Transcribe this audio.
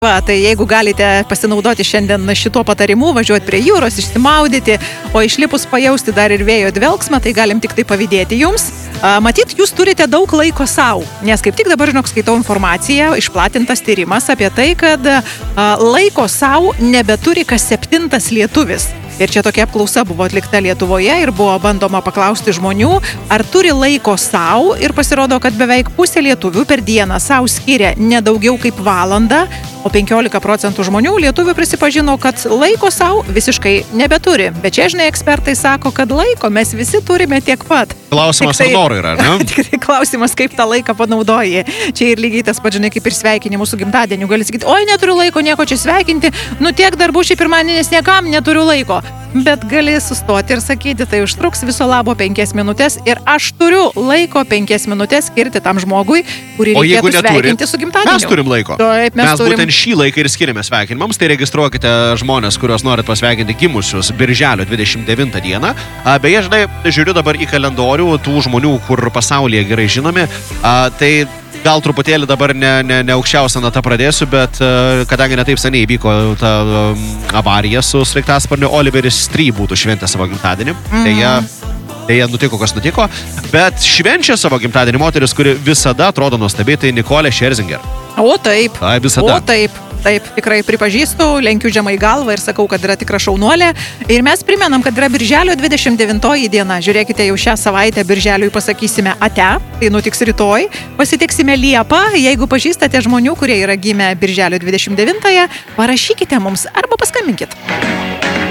Va, tai jeigu galite pasinaudoti šiandien šituo patarimu, važiuoti prie jūros, išsimaudyti, o išlipus pajausti dar ir vėjo dvelksmą, tai galim tik tai pavydėti jums. Matyt, jūs turite daug laiko savo, nes kaip tik dabar, skaitau informaciją, išplatintas tyrimas apie tai, kad laiko savo nebeturi kas 7 lietuvis. Ir čia tokia apklausa buvo atlikta Lietuvoje ir buvo bandoma paklausti žmonių, ar turi laiko savo, ir pasirodo, kad beveik pusė lietuvių per dieną savo skiria nedaugiau kaip valandą, o 15% žmonių lietuvių prisipažino, kad laiko savo visiškai nebeturi. Bet čia, ekspertai sako, kad laiko mes visi turime tiek pat. Klausimas, ar noro yra, ne? Tikrai klausimas, kaip tą laiką panaudoji. Čia ir lygiai tas pats, kaip ir sveikinimų su gimtadieniu. Gali sakyti, oi, neturiu laiko nieko čia sveikinti, tiek darbų šį pirmadienį, nes niekam neturiu laiko. Bet gali sustoti ir sakyti, tai užtruks viso labo 5 minutės ir aš turiu laiko 5 minutės skirti tam žmogui, kurį reikėtų sveikinti su gimtadieniu. Mes turim laiko. Taip, mes turim. Būtent šį laiką ir skiriame sveikinimams, tai registruokite žmonės, kuriuos norit pasveikinti gimusius birželio 29 dieną. Beje, žiūriu dabar į kalendorių tų žmonių, kur pasaulyje gerai žinomi, tai gal truputėlį dabar ne aukščiausią natą pradėsiu, bet kadangi netaip seniai įvyko ta avarija su sraigtasparniu, Oliveris Stry būtų šventę savo gimtadienį. Deja, nutiko, kas nutiko. Bet švenčia savo gimtadienį moteris, kuri visada atrodo nuostabiai, tai Nikolė Scherzinger. O taip. Visada. O taip. Taip, tikrai pripažįstu, lenkiu žemai galvą ir sakau, kad yra tikra šaunuolė. Ir mes primenam, kad yra birželio 29 diena. Žiūrėkite, jau šią savaitę birželiui pasakysime ate, tai nutiks rytoj. Pasitiksime Liepą. Jeigu pažįstate žmonių, kurie yra gimę birželio 29, parašykite mums arba paskambinkit.